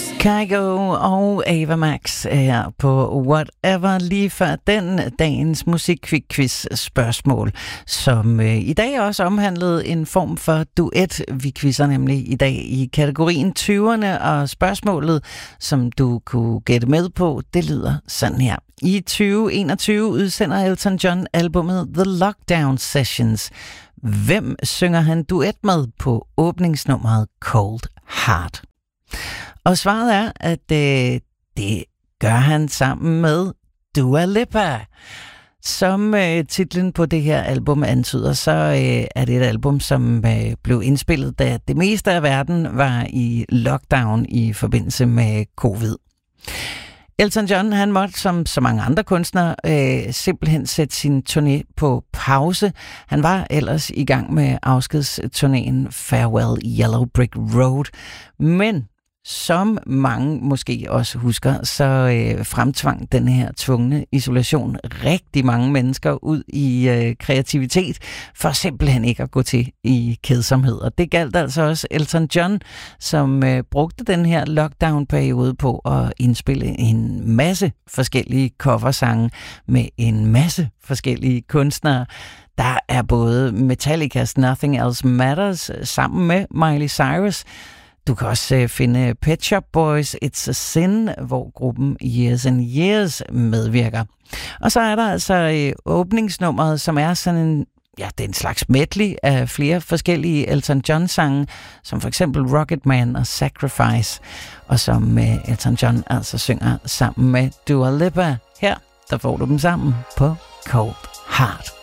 Kygo og Ava Max her på Whatever, lige før den dagens musikquiz spørgsmål, som i dag også omhandlede en form for duet. Vi quizzer nemlig i dag i kategorien 20'erne, og spørgsmålet, som du kunne gætte med på, det lyder sådan her. I 2021 udsender Elton John albumet The Lockdown Sessions. Hvem synger han duet med på åbningsnummeret Cold Heart? Og svaret er, at det gør han sammen med Dua Lipa. Som titlen på det her album antyder, så er det et album, som blev indspillet, da det meste af verden var i lockdown i forbindelse med covid. Elton John, han måtte som så mange andre kunstnere simpelthen sætte sin turné på pause. Han var ellers i gang med afskedsturnéen Farewell Yellow Brick Road. Men som mange måske også husker, så fremtvang den her tvungne isolation rigtig mange mennesker ud i kreativitet, for simpelthen ikke at gå til i kedsomhed. Og det galt altså også Elton John, som brugte den her lockdown-periode på at indspille en masse forskellige coversange med en masse forskellige kunstnere. Der er både Metallica's Nothing Else Matters sammen med Miley Cyrus. Du kan også finde Pet Shop Boys' It's a Sin, hvor gruppen Years and Years medvirker. Og så er der altså åbningsnummeret, som er sådan en, ja, det er en slags medley af flere forskellige Elton John-sange, som for eksempel Rocket Man og Sacrifice, og som Elton John altså synger sammen med Dua Lipa. Her, der får du dem sammen på Cold Heart.